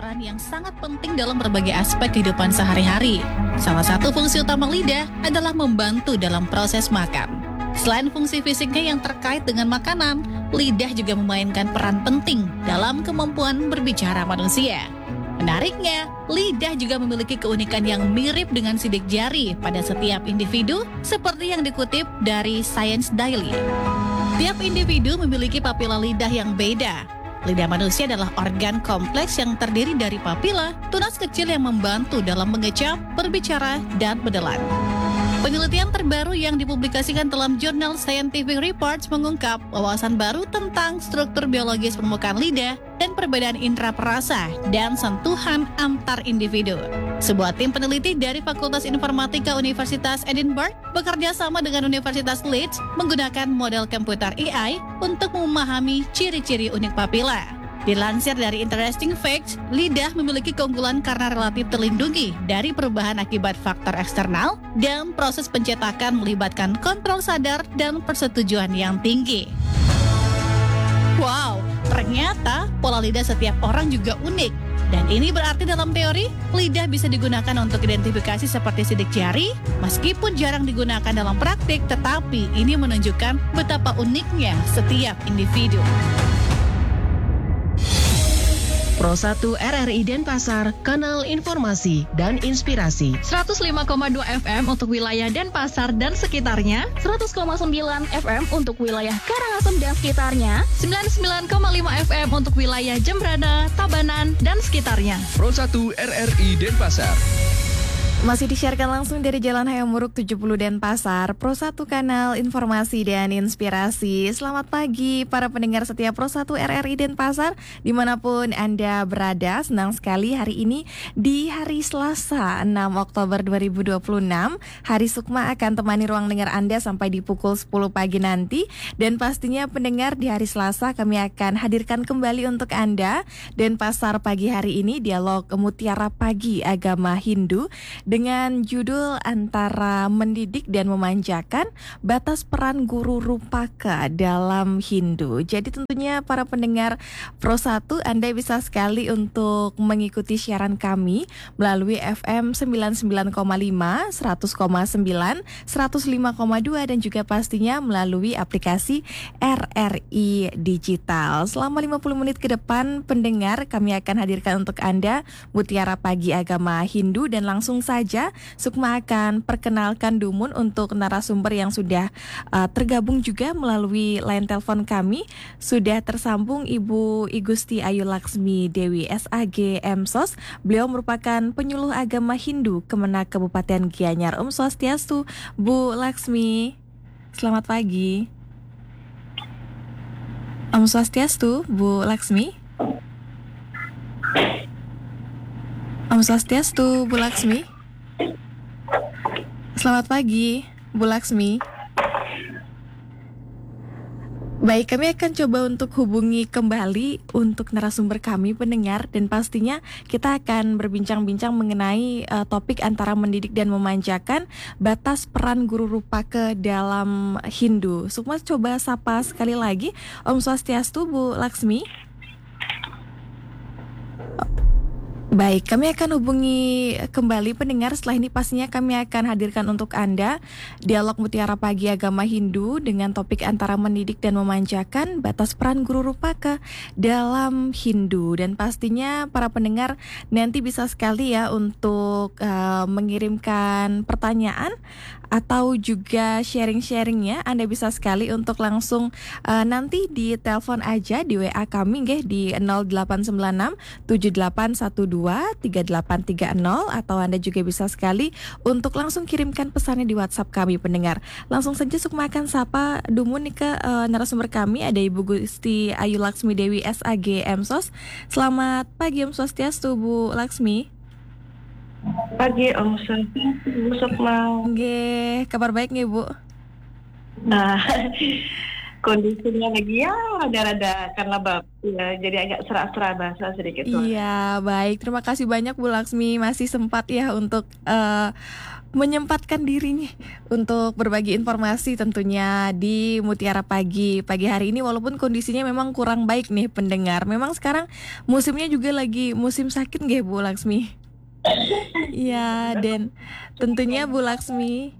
peran yang sangat penting dalam berbagai aspek kehidupan sehari-hari. Salah satu fungsi utama lidah adalah membantu dalam proses makan. Selain fungsi fisiknya yang terkait dengan makanan, lidah juga memainkan peran penting dalam kemampuan berbicara manusia. Menariknya, lidah juga memiliki keunikan yang mirip dengan sidik jari pada setiap individu, seperti yang dikutip dari Science Daily. Tiap individu memiliki papila lidah yang beda. Lidah manusia adalah organ kompleks yang terdiri dari papila, tunas kecil yang membantu dalam mengecap, berbicara, dan menelan. Penelitian terbaru yang dipublikasikan dalam jurnal Scientific Reports mengungkap wawasan baru tentang struktur biologis permukaan lidah dan perbedaan indera perasa dan sentuhan antar individu. Sebuah tim peneliti dari Fakultas Informatika Universitas Edinburgh bekerja sama dengan Universitas Leeds menggunakan model komputer AI untuk memahami ciri-ciri unik papila. Dilansir dari Interesting Facts, lidah memiliki keunggulan karena relatif terlindungi dari perubahan akibat faktor eksternal dan proses pencetakan melibatkan kontrol sadar dan persetujuan yang tinggi. Wow, ternyata pola lidah setiap orang juga unik. Dan ini berarti dalam teori, lidah bisa digunakan untuk identifikasi seperti sidik jari, meskipun jarang digunakan dalam praktik, tetapi ini menunjukkan betapa uniknya setiap individu. Pro 1 RRI Denpasar, kanal informasi dan inspirasi. 105,2 FM untuk wilayah Denpasar dan sekitarnya, 100,9 FM untuk wilayah Karangasem dan sekitarnya, 99,5 FM untuk wilayah Jembrana, Tabanan, dan sekitarnya. Pro 1 RRI Denpasar. Masih disiarkan langsung dari Jalan Hayamuruk 70 Denpasar, Pro 1 kanal informasi dan inspirasi. Selamat pagi para pendengar setia Pro 1 RRI Denpasar, dimanapun Anda berada. Senang sekali hari ini di hari Selasa 6 Oktober 2026. Hari Sukma akan temani ruang dengar Anda sampai di pukul 10 pagi nanti. Dan pastinya pendengar, di hari Selasa kami akan hadirkan kembali untuk Anda Denpasar pagi hari ini, dialog Mutiara Pagi Agama Hindu dengan judul Antara Mendidik dan Memanjakan, Batas Peran Guru Rupaka dalam Hindu. Jadi tentunya para pendengar Pro 1, Anda bisa sekali untuk mengikuti siaran kami melalui FM 99,5, 100,9, 105,2 dan juga pastinya melalui aplikasi RRI Digital. Selama 50 menit ke depan pendengar, kami akan hadirkan untuk Anda Mutiara Pagi Agama Hindu, dan langsung saja Sukma akan perkenalkan Dumun untuk narasumber yang sudah tergabung juga melalui line telepon kami. Sudah tersambung Ibu Igusti Ayu Laksmi Dewi SAG MSOS. Beliau merupakan penyuluh agama Hindu Kemenak Kabupaten Gianyar. Om Swastiastu, Bu Laksmi. Selamat pagi. Om Swastiastu, Bu Laksmi. Om Swastiastu, Bu Laksmi. Selamat pagi, Bu Laksmi. Baik, kami akan coba untuk hubungi kembali untuk narasumber kami pendengar, dan pastinya kita akan berbincang-bincang mengenai topik antara mendidik dan memanjakan, batas peran guru rupaka dalam Hindu. Sukma coba sapa sekali lagi. Om Swastiastu, Bu Laksmi. Baik, kami akan hubungi kembali pendengar. Setelah ini pastinya kami akan hadirkan untuk Anda dialog Mutiara Pagi Agama Hindu dengan topik antara mendidik dan memanjakan, batas peran guru rupaka dalam Hindu. Dan pastinya para pendengar nanti bisa sekali ya untuk mengirimkan pertanyaan atau juga sharing-sharingnya. Anda bisa sekali untuk langsung nanti di telepon aja di WA kami nggih di 0896 7812 3830, atau Anda juga bisa sekali untuk langsung kirimkan pesannya di WhatsApp kami pendengar. Langsung saja Sukma akan sapa Dumun nih ke narasumber kami, ada Ibu Gusti Ayu Laksmi Dewi SAG MSOS. Selamat pagi Om Swastiastu, Bu Laksmi. Pagi Om Swastiastu, Bu Sukma. Nggih, kabar baik nggih Bu? Nah, Kondisinya lagi ya rada-rada karena ya, jadi agak serak-serak bahasa sedikit. Iya, baik. Terima kasih banyak Bu Laksmi, masih sempat ya untuk menyempatkan dirinya untuk berbagi informasi tentunya di Mutiara Pagi hari ini, walaupun kondisinya memang kurang baik nih pendengar. Memang sekarang musimnya juga lagi musim sakit nggih Bu Laksmi? Iya, dan tentunya Bu Laksmi.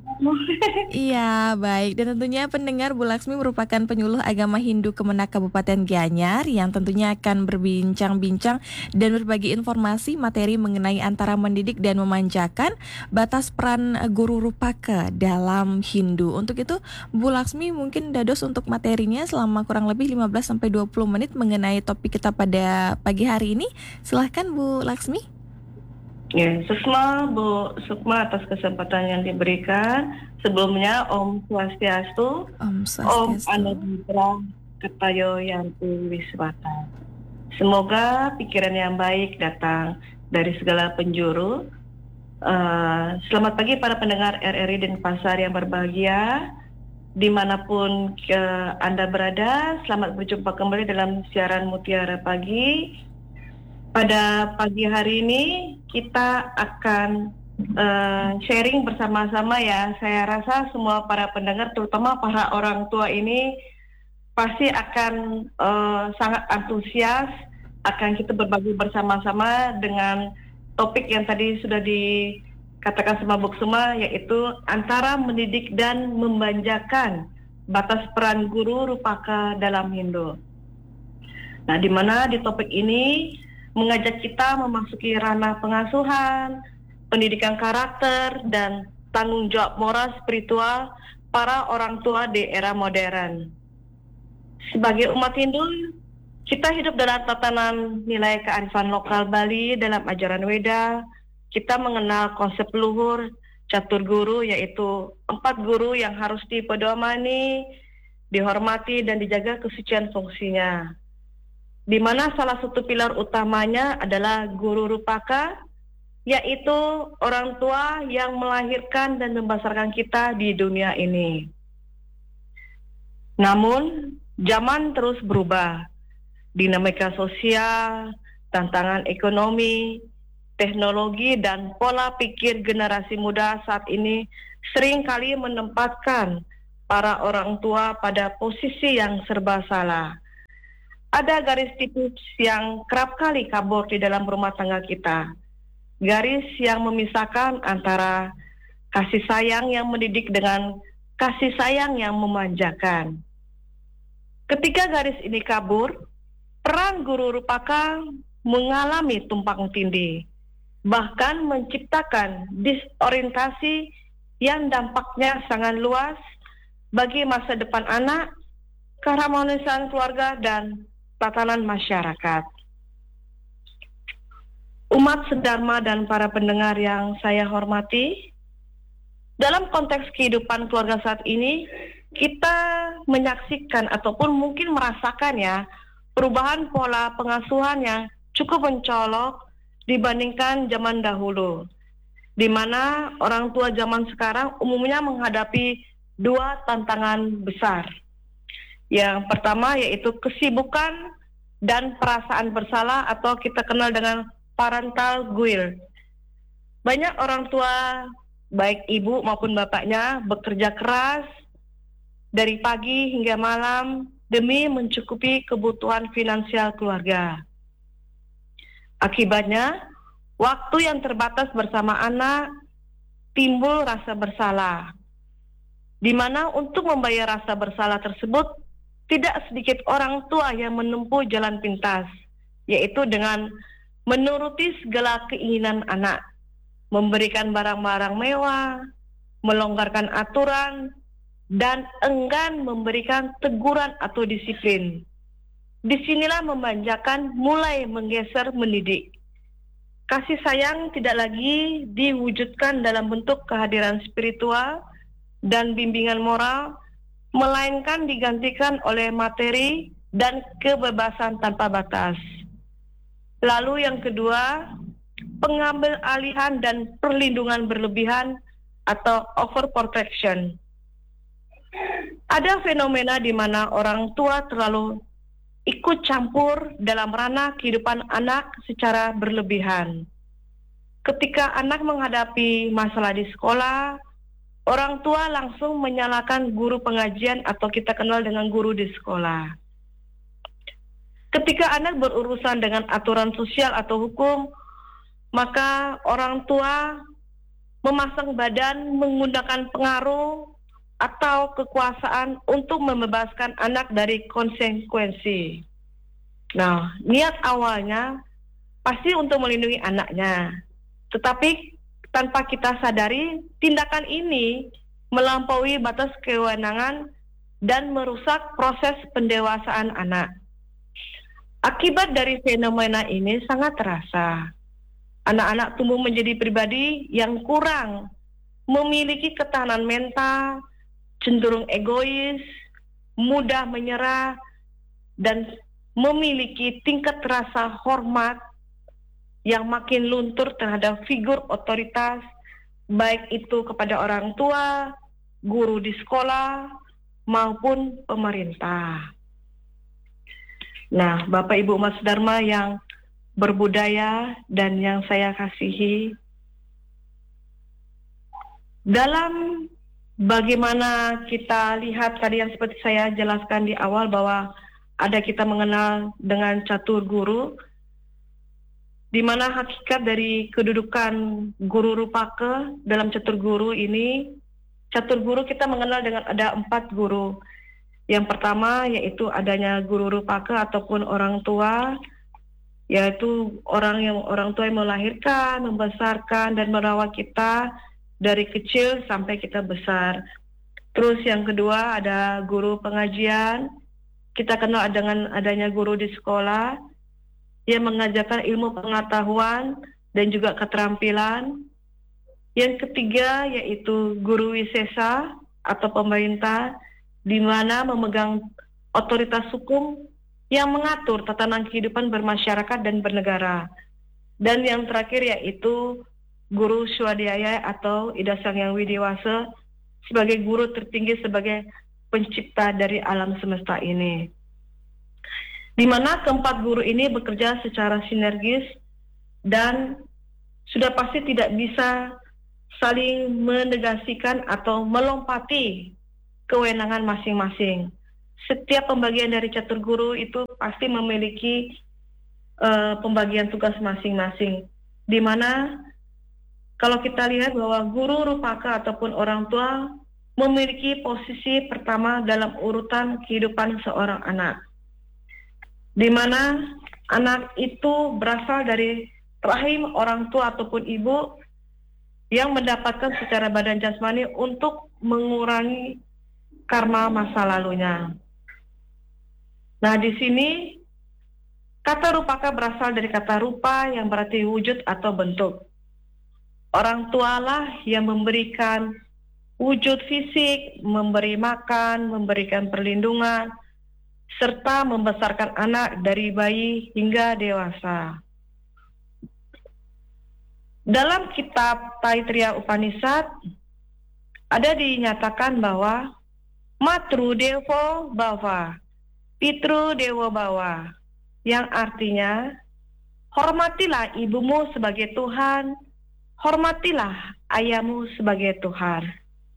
Iya, baik. Dan tentunya pendengar, Bu Laksmi merupakan penyuluh agama Hindu Kemenak Kabupaten Gianyar yang tentunya akan berbincang-bincang dan berbagi informasi materi mengenai antara mendidik dan memanjakan, batas peran guru rupaka dalam Hindu. Untuk itu, Bu Laksmi mungkin dados untuk materinya selama kurang lebih 15-20 menit mengenai topik kita pada pagi hari ini. Silahkan Bu Laksmi. Ya, Bu Sukma atas kesempatan yang diberikan. Sebelumnya Om Swastiastu, Om Anoditra Ketayo Yanti Wiswata. Semoga pikiran yang baik datang dari segala penjuru. Selamat pagi para pendengar RRI Denpasar yang berbahagia. Dimanapun Anda berada, selamat berjumpa kembali dalam siaran Mutiara Pagi. Pada pagi hari ini kita akan sharing bersama-sama ya. Saya rasa semua para pendengar, terutama para orang tua ini pasti akan sangat antusias akan kita berbagi bersama-sama dengan topik yang tadi sudah dikatakan sama Bu Sukma, yaitu antara mendidik dan memanjakan, batas peran guru rupaka dalam Hindu. Nah, di mana di topik ini mengajak kita memasuki ranah pengasuhan, pendidikan karakter, dan tanggung jawab moral spiritual para orang tua di era modern. Sebagai umat Hindu, kita hidup dalam tatanan nilai kearifan lokal Bali dalam ajaran Weda. Kita mengenal konsep luhur, catur guru, yaitu 4 guru yang harus dipedomani, dihormati, dan dijaga kesucian fungsinya. Di mana salah satu pilar utamanya adalah guru rupaka, yaitu orang tua yang melahirkan dan membesarkan kita di dunia ini. Namun, zaman terus berubah. Dinamika sosial, tantangan ekonomi, teknologi, dan pola pikir generasi muda saat ini seringkali menempatkan para orang tua pada posisi yang serba salah. Ada garis tipis yang kerap kali kabur di dalam rumah tangga kita. Garis yang memisahkan antara kasih sayang yang mendidik dengan kasih sayang yang memanjakan. Ketika garis ini kabur, peran guru rupaka mengalami tumpang tindih, bahkan menciptakan disorientasi yang dampaknya sangat luas bagi masa depan anak, keharmonisan keluarga, dan tatanan masyarakat. Umat sedharma dan para pendengar yang saya hormati, dalam konteks kehidupan keluarga saat ini, kita menyaksikan ataupun mungkin merasakan ya perubahan pola pengasuhan yang cukup mencolok dibandingkan zaman dahulu, di mana orang tua zaman sekarang umumnya menghadapi 2 tantangan besar. Yang pertama yaitu kesibukan dan perasaan bersalah atau kita kenal dengan parental guilt. Banyak orang tua, baik ibu maupun bapaknya, bekerja keras dari pagi hingga malam demi mencukupi kebutuhan finansial keluarga. Akibatnya, waktu yang terbatas bersama anak timbul rasa bersalah, di mana untuk membayar rasa bersalah tersebut tidak sedikit orang tua yang menempuh jalan pintas, yaitu dengan menuruti segala keinginan anak, memberikan barang-barang mewah, melonggarkan aturan, dan enggan memberikan teguran atau disiplin. Disinilah memanjakan mulai menggeser mendidik. Kasih sayang tidak lagi diwujudkan dalam bentuk kehadiran spiritual dan bimbingan moral, melainkan digantikan oleh materi dan kebebasan tanpa batas. Lalu yang kedua, pengambil alihan dan perlindungan berlebihan atau overprotection. Ada fenomena di mana orang tua terlalu ikut campur dalam ranah kehidupan anak secara berlebihan. Ketika anak menghadapi masalah di sekolah, orang tua langsung menyalahkan guru pengajian atau kita kenal dengan guru di sekolah. Ketika anak berurusan dengan aturan sosial atau hukum, maka orang tua memasang badan menggunakan pengaruh atau kekuasaan untuk membebaskan anak dari konsekuensi. Nah, niat awalnya pasti untuk melindungi anaknya. Tetapi tanpa kita sadari, tindakan ini melampaui batas kewenangan dan merusak proses pendewasaan anak. Akibat dari fenomena ini sangat terasa. Anak-anak tumbuh menjadi pribadi yang kurang memiliki ketahanan mental, cenderung egois, mudah menyerah, dan memiliki tingkat rasa hormat yang makin luntur terhadap figur otoritas, baik itu kepada orang tua, guru di sekolah, maupun pemerintah. Nah, Bapak Ibu Mas Dharma yang berbudaya dan yang saya kasihi, dalam bagaimana kita lihat tadi yang seperti saya jelaskan di awal bahwa ada kita mengenal dengan catur guru, di mana hakikat dari kedudukan guru rupaka dalam catur guru ini, catur guru kita mengenal dengan ada 4 guru. Yang pertama yaitu adanya guru rupaka ataupun orang tua, yaitu orang tua yang melahirkan, membesarkan dan merawat kita dari kecil sampai kita besar. Terus yang kedua ada guru pengajian. Kita kenal dengan adanya guru di sekolah yang mengajarkan ilmu pengetahuan dan juga keterampilan. Yang ketiga yaitu guru wisesa atau pemerintah, di mana memegang otoritas hukum yang mengatur tatanan kehidupan bermasyarakat dan bernegara. Dan yang terakhir yaitu guru swadhyaya atau Ida Sang Hyang Widiwasa sebagai guru tertinggi sebagai pencipta dari alam semesta ini. Di mana keempat guru ini bekerja secara sinergis dan sudah pasti tidak bisa saling menegasikan atau melompati kewenangan masing-masing. Setiap pembagian dari catur guru itu pasti memiliki pembagian tugas masing-masing. Di mana kalau kita lihat bahwa guru rupaka ataupun orang tua memiliki posisi pertama dalam urutan kehidupan seorang anak. Di mana anak itu berasal dari rahim orang tua ataupun ibu yang mendapatkan secara badan jasmani untuk mengurangi karma masa lalunya. Nah, di sini kata rupaka berasal dari kata rupa yang berarti wujud atau bentuk. Orang tualah yang memberikan wujud fisik, memberi makan, memberikan perlindungan, serta membesarkan anak dari bayi hingga dewasa. Dalam kitab Taittiriya Upanishad ada dinyatakan bahwa Matru Devo Bhava, Pitru Dewo Bhava, yang artinya hormatilah ibumu sebagai Tuhan, hormatilah ayahmu sebagai Tuhan.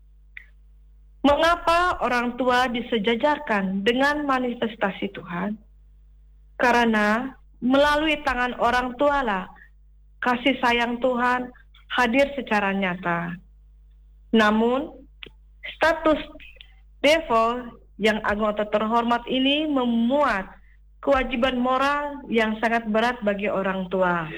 Mengapa orang tua disejajarkan dengan manifestasi Tuhan? Karena melalui tangan orang tualah kasih sayang Tuhan hadir secara nyata. Namun, status Devo yang agung atau terhormat ini memuat kewajiban moral yang sangat berat bagi orang tua.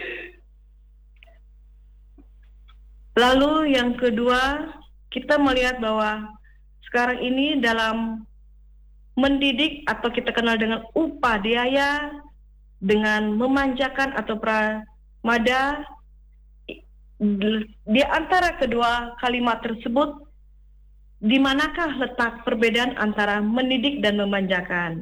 Lalu yang kedua, kita melihat bahwa sekarang ini dalam mendidik atau kita kenal dengan upadhyaya, dengan memanjakan atau pramada, di antara kedua kalimat tersebut, di manakah letak perbedaan antara mendidik dan memanjakan?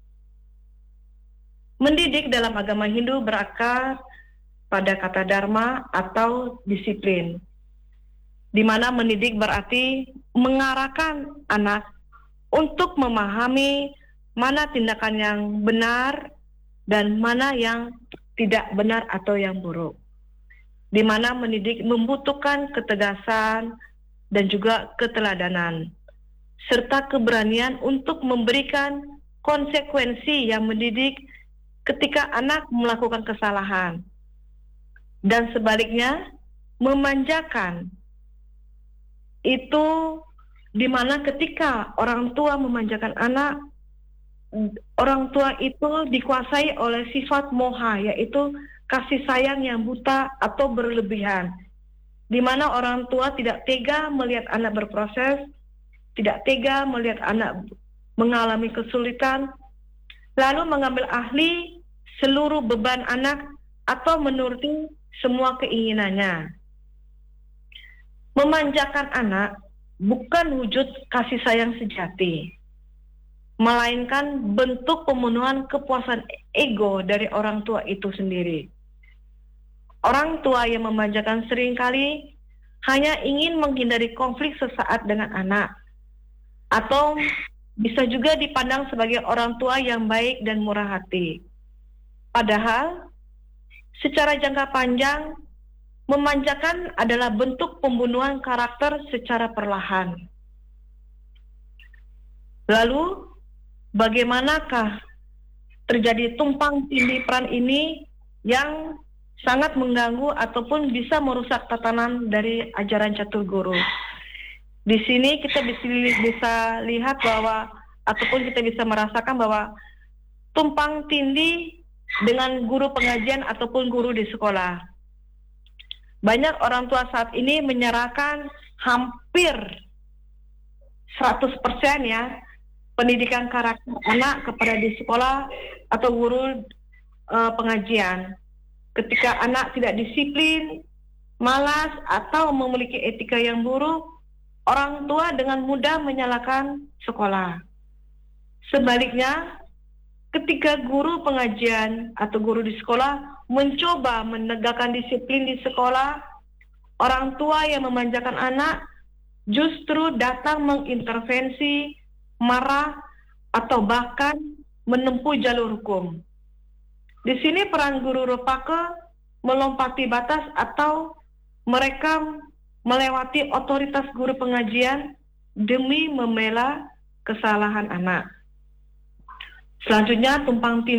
Mendidik dalam agama Hindu berakar pada kata dharma atau disiplin, di mana mendidik berarti mengarahkan anak untuk memahami mana tindakan yang benar dan mana yang tidak benar atau yang buruk. Di mana mendidik membutuhkan ketegasan dan juga keteladanan, serta keberanian untuk memberikan konsekuensi yang mendidik ketika anak melakukan kesalahan. Dan sebaliknya, memanjakan itu di mana ketika orang tua memanjakan anak, orang tua itu dikuasai oleh sifat moha, yaitu kasih sayang yang buta atau berlebihan, di mana orang tua tidak tega melihat anak berproses, tidak tega melihat anak mengalami kesulitan, lalu mengambil alih seluruh beban anak atau menuruti semua keinginannya. Memanjakan anak bukan wujud kasih sayang sejati, melainkan bentuk pemenuhan kepuasan ego dari orang tua itu sendiri. Orang tua yang memanjakan seringkali hanya ingin menghindari konflik sesaat dengan anak, atau bisa juga dipandang sebagai orang tua yang baik dan murah hati. Padahal, secara jangka panjang, memanjakan adalah bentuk pembunuhan karakter secara perlahan. Lalu, bagaimanakah terjadi tumpang tindih peran ini yang sangat mengganggu ataupun bisa merusak tatanan dari ajaran catur guru? Di sini kita bisa lihat bahwa, ataupun kita bisa merasakan bahwa tumpang tindih dengan guru pengajian ataupun guru di sekolah. Banyak orang tua saat ini menyerahkan hampir 100% ya pendidikan karakter anak kepada di sekolah atau guru pengajian. Ketika anak tidak disiplin, malas, atau memiliki etika yang buruk, orang tua dengan mudah menyalahkan sekolah. Sebaliknya, ketika guru pengajian atau guru di sekolah mencoba menegakkan disiplin di sekolah, orang tua yang memanjakan anak justru datang mengintervensi, marah, atau bahkan menempuh jalur hukum. Di sini peran guru ropake melompati batas atau mereka melewati otoritas guru pengajian demi membela kesalahan anak. Selanjutnya, tumpang tindih